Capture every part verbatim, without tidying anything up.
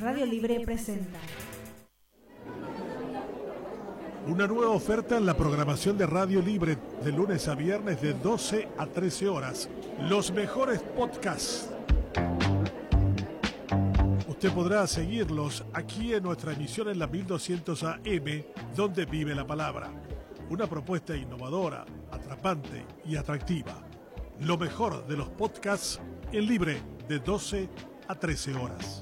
Radio Libre presenta una nueva oferta en la programación de Radio Libre de lunes a viernes de doce a trece horas. Los mejores podcasts. Usted podrá seguirlos aquí en nuestra emisión en la mil doscientos A M, donde vive la palabra. Una propuesta innovadora, atrapante y atractiva. Lo mejor de los podcasts en Libre de doce a trece horas.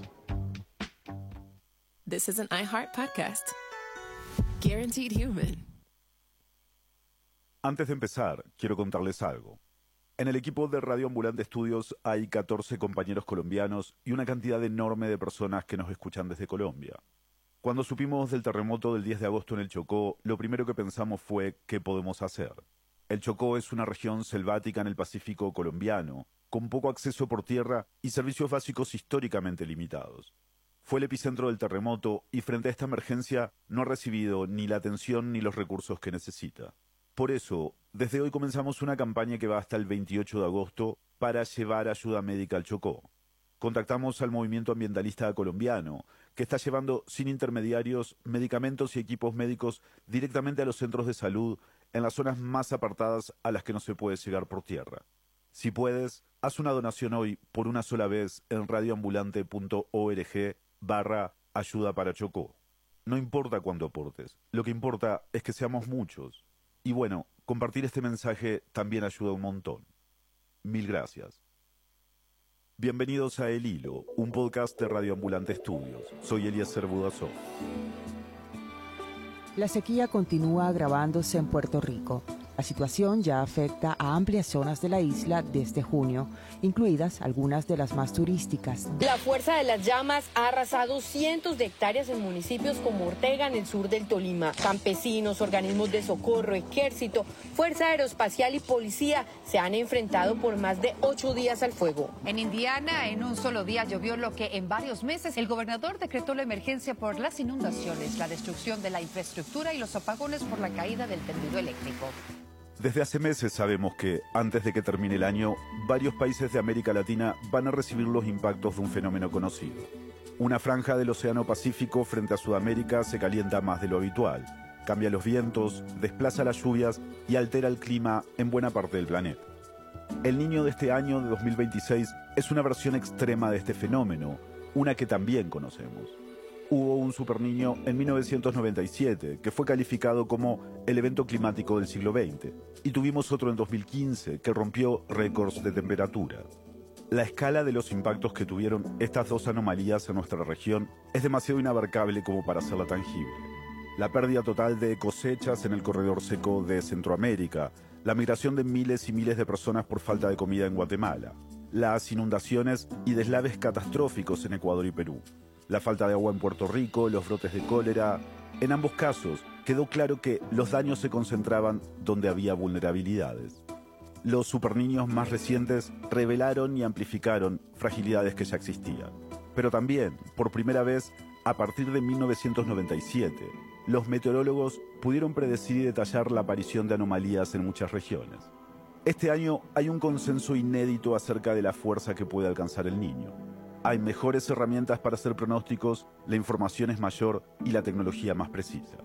This is an iHeart podcast. Guaranteed Human. Antes de empezar, quiero contarles algo. En el equipo de Radio Ambulante Estudios hay catorce compañeros colombianos y una cantidad enorme de personas que nos escuchan desde Colombia. Cuando supimos del terremoto del diez de agosto en el Chocó, lo primero que pensamos fue ¿qué podemos hacer? El Chocó es una región selvática en el Pacífico colombiano, con poco acceso por tierra y servicios básicos históricamente limitados. Fue el epicentro del terremoto y frente a esta emergencia no ha recibido ni la atención ni los recursos que necesita. Por eso, desde hoy comenzamos una campaña que va hasta el veintiocho de agosto para llevar ayuda médica al Chocó. Contactamos al movimiento ambientalista colombiano, que está llevando sin intermediarios medicamentos y equipos médicos directamente a los centros de salud en las zonas más apartadas a las que no se puede llegar por tierra. Si puedes, haz una donación hoy por una sola vez en radioambulante punto org barra ayuda para Chocó. No importa cuánto aportes, lo que importa es que seamos muchos. Y bueno, compartir este mensaje también ayuda un montón. Mil gracias. Bienvenidos a El Hilo, un podcast de Radio Ambulante Estudios. Soy Eliezer Budasov. La sequía continúa agravándose en Puerto Rico. La situación ya afecta a amplias zonas de la isla desde junio, incluidas algunas de las más turísticas. La fuerza de las llamas ha arrasado cientos de hectáreas en municipios como Ortega, en el sur del Tolima. Campesinos, organismos de socorro, ejército, Fuerza Aeroespacial y policía se han enfrentado por más de ocho días al fuego. En Indiana, en un solo día llovió lo que en varios meses el gobernador decretó la emergencia por las inundaciones, la destrucción de la infraestructura y los apagones por la caída del tendido eléctrico. Desde hace meses sabemos que, antes de que termine el año, varios países de América Latina van a recibir los impactos de un fenómeno conocido. Una franja del Océano Pacífico frente a Sudamérica se calienta más de lo habitual, cambia los vientos, desplaza las lluvias y altera el clima en buena parte del planeta. El Niño de este año, de dos mil veintiséis, es una versión extrema de este fenómeno, una que también conocemos. Hubo un superniño en mil novecientos noventa y siete que fue calificado como el evento climático del siglo veinte y tuvimos otro en dos mil quince que rompió récords de temperatura. La escala de los impactos que tuvieron estas dos anomalías en nuestra región es demasiado inabarcable como para hacerla tangible. La pérdida total de cosechas en el corredor seco de Centroamérica, la migración de miles y miles de personas por falta de comida en Guatemala, las inundaciones y deslaves catastróficos en Ecuador y Perú, la falta de agua en Puerto Rico, los brotes de cólera. En ambos casos, quedó claro que los daños se concentraban donde había vulnerabilidades. Los superniños más recientes revelaron y amplificaron fragilidades que ya existían. Pero también, por primera vez, a partir de mil novecientos noventa y siete, los meteorólogos pudieron predecir y detallar la aparición de anomalías en muchas regiones. Este año hay un consenso inédito acerca de la fuerza que puede alcanzar el Niño. Hay mejores herramientas para hacer pronósticos, la información es mayor y la tecnología más precisa.